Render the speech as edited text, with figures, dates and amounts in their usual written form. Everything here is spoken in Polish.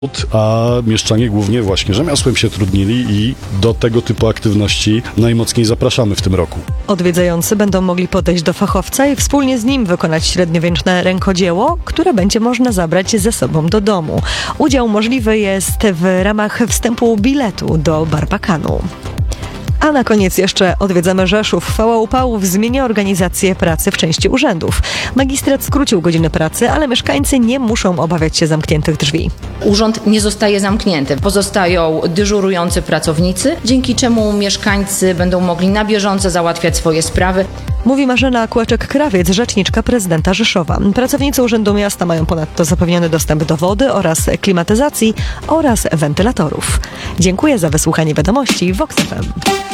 A mieszczanie głównie właśnie rzemiosłem się trudnili i do tego typu aktywności najmocniej zapraszamy w tym roku. Odwiedzający będą mogli podejść do fachowca i wspólnie z nim wykonać średniowieczne rękodzieło, które będzie można zabrać ze sobą do domu. Udział możliwy jest w ramach wstępu biletu do Barbakanu. A na koniec jeszcze odwiedzamy Rzeszów. Fała upałów zmienia organizację pracy w części urzędów. Magistrat skrócił godziny pracy, ale mieszkańcy nie muszą obawiać się zamkniętych drzwi. Urząd nie zostaje zamknięty. Pozostają dyżurujący pracownicy, dzięki czemu mieszkańcy będą mogli na bieżąco załatwiać swoje sprawy. Mówi Marzena Kłeczek-Krawiec, rzeczniczka prezydenta Rzeszowa. Pracownicy Urzędu Miasta mają ponadto zapewniony dostęp do wody oraz klimatyzacji oraz wentylatorów. Dziękuję za wysłuchanie wiadomości w Vox FM.